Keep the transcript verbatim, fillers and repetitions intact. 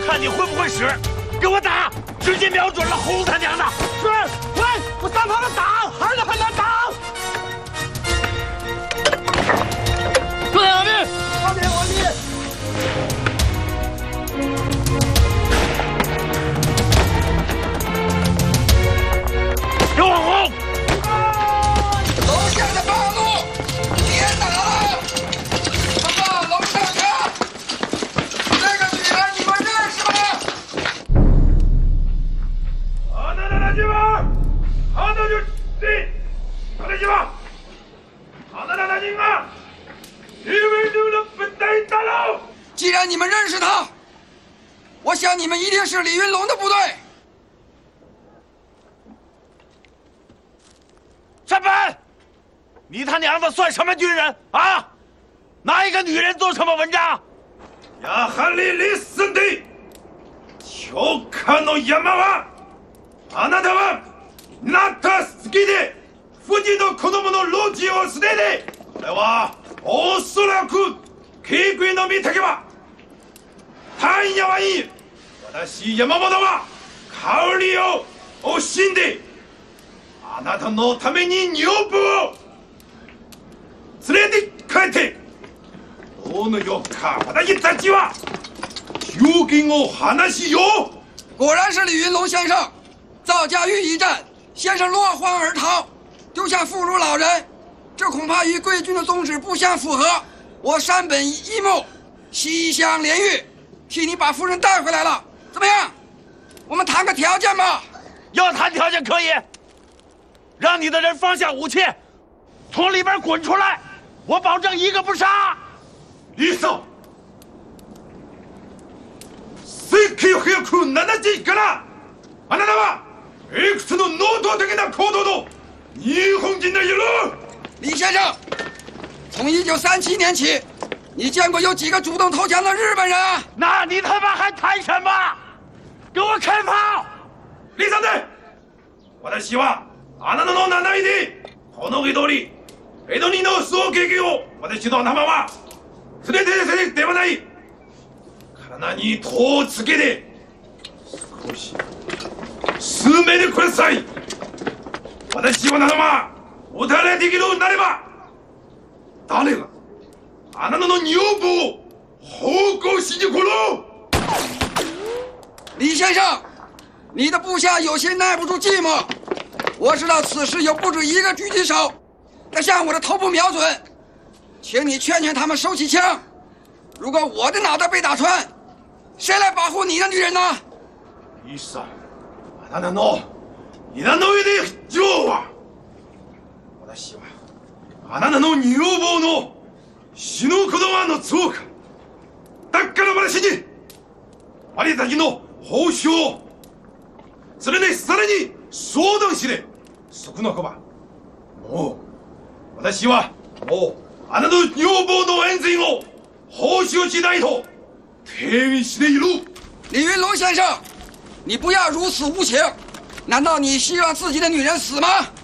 看你会不会使，给我打！直接瞄准了，轰他娘的！ 是，喂，我上他们打，还能很难打。 坐下，命！ 王明，王明。 刘网红， 楼下的八路，别打了！他们楼上的那个女人，你们认识吗？ あなたたちは彼女で私はあなたたちがリベルの部隊だろう。 既然你们认识他，我想你们一定是李云龙的部队。 山本，你他娘的算什么军人啊？拿一个女人做什么文章？ やはりリスンで強化の山はあなたはなった好きで富士の子供の老地を捨てて、これはおそらく警戒の見たけは単野はいい。私山本は香りを惜しんであなたのために女房を連れて帰ってどうのよか私たちは究竟を話しよう。 果然是李云龙先生，赵家峪一战，先生落荒而逃，丢下妇孺老人，这恐怕与贵军的宗旨不相符合。我山本一木西乡连玉，替你把夫人带回来了，怎么样？我们谈个条件吧。 要谈条件可以，让你的人放下武器，从里边滚出来，我保证一个不杀。 いいさ。せんきゅうひゃくななじゅういちからあなたはいくつの能動的な行動の日本人的一路。 李先生，从一九三七年起，你见过有几个主动投降的日本人啊？ 那你他妈还谈什么？给我开炮！ 李さんで、私はあなたの七位でこの江戸に江戸にの総経験を私の仲間は連れてせではない。体に戸をつけて少し進めてください。私は仲間おたれできるようになれば誰があなたの女房を奉公しに来ろ。 李先生，你的部下有些耐不住寂寞。我知道此时有不止一个狙击手在向我的头部瞄准，请你劝劝他们收起枪。如果我的脑袋被打穿，谁来保护你的女人呢？ いいさ。あなたの稲の上で女王は私はあなたの女房の死ぬことはのそうか。だから私にありたちの報酬をそれでさらに相談しで少なくばもう私はもうあなたの女房の恩人を報酬しないと手にしている。 李云龙先生，你不要如此无情，难道你希望自己的女人死吗？